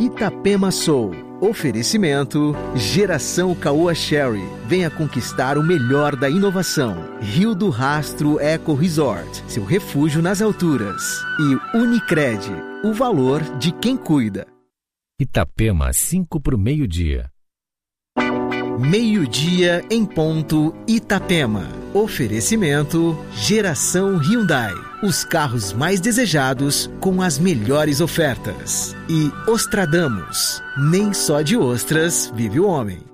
Itapema Soul. Oferecimento Geração Caoa Sherry. Venha conquistar o melhor da inovação. Rio do Rastro Eco Resort. Seu refúgio nas alturas. E Unicred. O valor de quem cuida. Itapema, 5:00 PM. Meio-dia em ponto, Itapema. Oferecimento Geração Hyundai. Os carros mais desejados com as melhores ofertas. E Ostradamus. Nem só de ostras vive o homem.